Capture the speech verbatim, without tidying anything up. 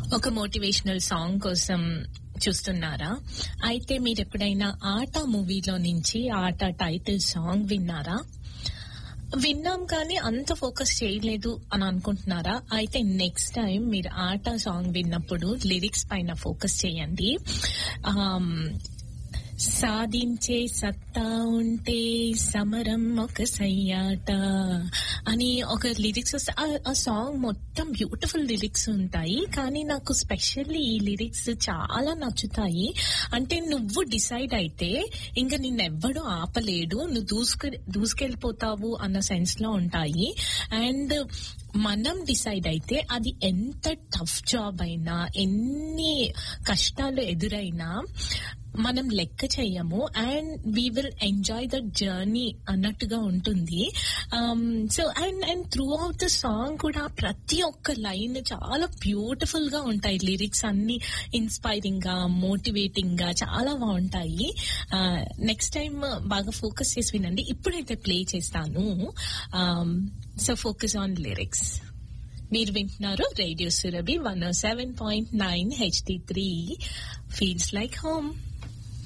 ఒక motivational song కోసం చూస్తున్నారా? అయితే మీరు ఎప్పుడైనా ఆట మూవీలో నుంచి ఆట టైటిల్ సాంగ్ విన్నారా? విన్నాం కానీ అంత ఫోకస్ చేయలేదు అని అనుకుంటున్నారా? అయితే నెక్స్ట్ టైం మీరు ఆట సాంగ్ విన్నప్పుడు లిరిక్స్ పైన ఫోకస్ చేయండి. సాధించే సత్తా ఉంటే సమరం ఒక సయ్యాట అని ఒక లిరిక్స్ వస్తే ఆ సాంగ్ మొత్తం బ్యూటిఫుల్ లిరిక్స్ ఉంటాయి. కానీ నాకు స్పెషల్లీ ఈ లిరిక్స్ చాలా నచ్చుతాయి. అంటే నువ్వు డిసైడ్ అయితే ఇంకా నిన్నెవ్వడూ ఆపలేడు, నువ్వు దూసుకు దూసుకెళ్ళిపోతావు అన్న సెన్స్ లో ఉంటాయి. అండ్ మనం డిసైడ్ అయితే అది ఎంత టఫ్ జాబ్ అయినా, ఎన్ని కష్టాలు ఎదురైనా మనం లెక్క చెయ్యము and we will enjoy the journey అన్నట్టుగా ఉంటుంది. So and and through out the song కూడా ప్రతి ఒక్క లైన్ చాలా బ్యూటిఫుల్ గా ఉంటాయి. లిరిక్స్ అన్ని ఇన్స్పైరింగ్ గా, మోటివేటింగ్ గా చాలా బాగుంటాయి. నెక్స్ట్ టైం బాగా ఫోకస్ చేసి వినండి. ఇప్పుడైతే ప్లే చేస్తాను. So focus on lyrics. మీరు వింటున్నారు రేడియో సురభి వన్ ఓ seven point nine H D three feels like home.